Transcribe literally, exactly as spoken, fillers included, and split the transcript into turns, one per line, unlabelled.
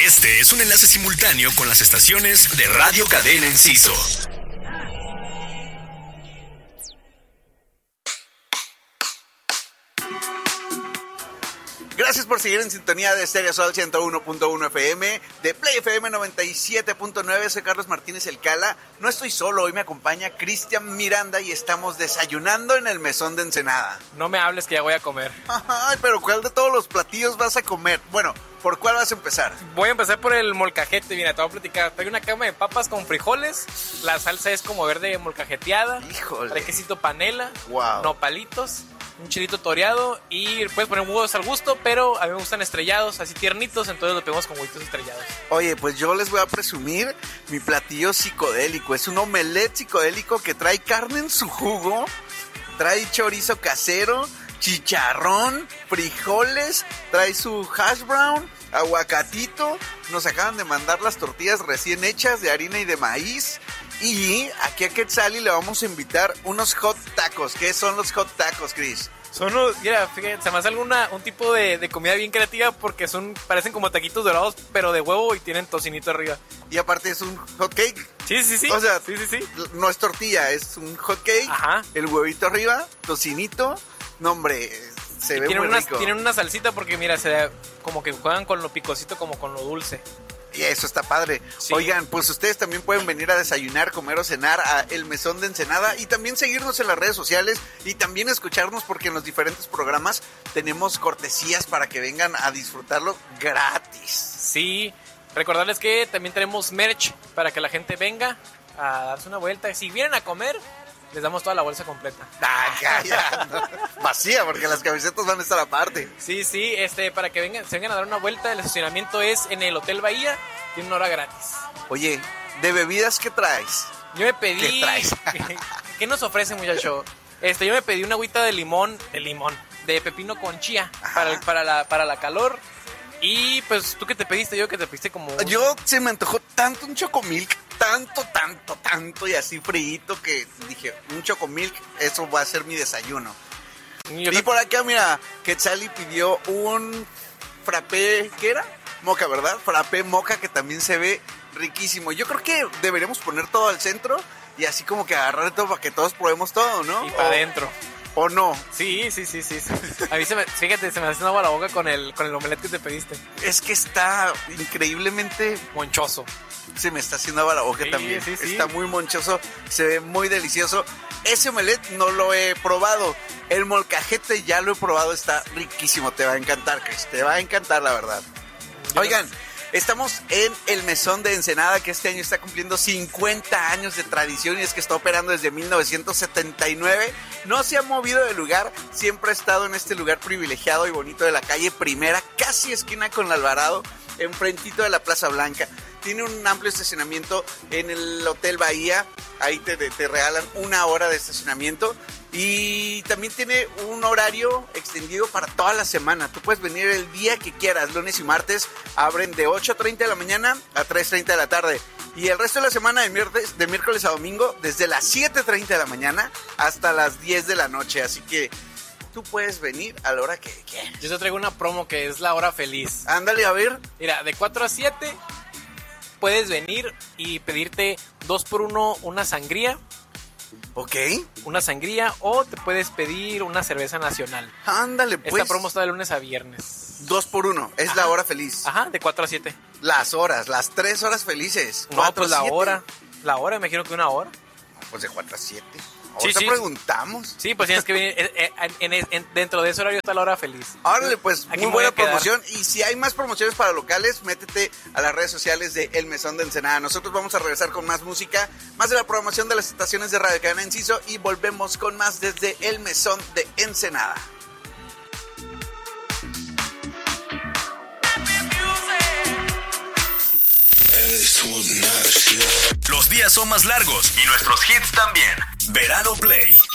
Este es un enlace simultáneo con las estaciones de Radio Cadena Enciso.
Gracias por seguir en sintonía de Stereo Sol ciento uno punto uno F M, de Play F M noventa y siete punto nueve. Soy Carlos Martínez El Cala. No estoy solo, hoy me acompaña Cristian Miranda y estamos desayunando en el Mesón de Ensenada.
No me hables que ya voy a comer.
Ay, pero ¿cuál de todos los platillos vas a comer? Bueno, ¿por cuál vas a empezar?
Voy a empezar por el molcajete. Mira, te voy a platicar. Traigo una cama de papas con frijoles. La salsa es como verde molcajeteada.
Híjole.
Trae quesito panela.
Wow.
Nopalitos. Un chilito toreado. Y puedes poner huevos al gusto, pero a mí me gustan estrellados, así tiernitos. Entonces lo pedimos con huevitos estrellados.
Oye, pues yo les voy a presumir mi platillo psicodélico. Es un omelette psicodélico que trae carne en su jugo. Trae chorizo casero, chicharrón, frijoles, trae su hash brown, aguacatito. Nos acaban de mandar las tortillas recién hechas de harina y de maíz. Y aquí a Quetzali le vamos a invitar unos hot tacos. ¿Qué son los hot tacos, Chris?
Son unos, mira, fíjate, se me hace alguna, un tipo de, de comida bien creativa porque son, parecen como taquitos dorados, pero de huevo y tienen tocinito arriba.
Y aparte es un hot cake.
Sí, sí, sí.
O sea,
sí, sí, sí.
No es tortilla, es un hot cake.
Ajá.
El huevito arriba, tocinito. No, hombre, se
y
ve
tienen
muy
una,
rico.
Tienen una salsita porque, mira, se como que juegan con lo picosito como con lo dulce.
Y eso está padre.
Sí.
Oigan, pues ustedes también pueden venir a desayunar, comer o cenar a El Mesón de Ensenada y también seguirnos en las redes sociales y también escucharnos porque en los diferentes programas tenemos cortesías para que vengan a disfrutarlo gratis.
Sí, recordarles que también tenemos merch para que la gente venga a darse una vuelta. Si vienen a comer, les damos toda la bolsa completa.
Ah, ya, no. Vacía, porque las camisetas van a estar aparte.
Sí, sí, este, para que vengan, se vengan a dar una vuelta. El estacionamiento es en el Hotel Bahía, tiene una hora gratis.
Oye, ¿de bebidas qué traes?
Yo me pedí...
¿Qué traes?
¿Qué nos ofrece, muchacho? Este, yo me pedí una agüita de limón, de limón, de pepino con chía, para, el- para, la, para la calor. Y pues, ¿tú qué te pediste? Yo que te pediste como... un-
Yo se me antojó tanto un chocomilk, tanto, tanto, tanto y así fríito que dije, un chocomilk, eso va a ser mi desayuno.
Yo
Y
creo-
por acá, mira, Quetzali pidió un frappé, ¿qué era? Moca, ¿verdad? Frappé moca que también se ve riquísimo. Yo creo que deberíamos poner todo al centro y así como que agarrar todo para que todos probemos todo, ¿no?
Y para
O-
adentro.
¿O no?
Sí, sí, sí, sí, sí. A mí se me, fíjate, se me hace agua la boca con el, con el omelette que te pediste.
Es que está increíblemente...
Monchoso.
Se me está haciendo agua la boca
Sí,
también.
sí, sí.
Está muy monchoso, se ve muy delicioso. Ese omelette no lo he probado. El molcajete ya lo he probado, está riquísimo. Te va a encantar, Chris. Te va a encantar, la verdad. Oigan, estamos en el Mesón de Ensenada, que este año está cumpliendo cincuenta años de tradición y es que está operando desde mil novecientos setenta y nueve. No se ha movido de lugar, siempre ha estado en este lugar privilegiado y bonito de la calle Primera, casi esquina con la Alvarado, enfrentito de la Plaza Blanca. Tiene un amplio estacionamiento en el Hotel Bahía, ahí te, te regalan una hora de estacionamiento. Y también tiene un horario extendido para toda la semana. Tú puedes venir el día que quieras. Lunes y martes abren de ocho treinta de la mañana a tres treinta de la tarde. Y el resto de la semana, de miércoles, de miércoles a domingo, desde las siete treinta de la mañana hasta las diez de la noche. Así que tú puedes venir a la hora que quieras.
Yo te traigo una promo que es la hora feliz.
Ándale, a ver.
Mira, de cuatro a siete puedes venir y pedirte dos por uno una sangría.
Ok.
Una sangría o te puedes pedir una cerveza nacional.
Ándale, pues.
Esta promo está de lunes a viernes.
Dos por uno. Es
Ajá.
la hora feliz.
Ajá, de cuatro a siete.
Las horas, las tres horas felices.
No,
Cuatro,
pues la
siete.
hora. La hora, me imagino que una hora.
Pues de cuatro a siete.
Sí,
Ahorita
sí.
preguntamos.
Sí, pues tienes que venir. eh, eh, en- en- en- dentro de ese horario está la hora feliz.
Órale, pues,
Aquí
muy
me voy
buena
a quedar.
promoción. Y si hay más promociones para locales, métete a las redes sociales de El Mesón de Ensenada. Nosotros vamos a regresar con más música, más de la programación de las estaciones de Radio Cadena Enciso y volvemos con más desde El Mesón de Ensenada.
Los días son más largos y nuestros hits también. Verano Play.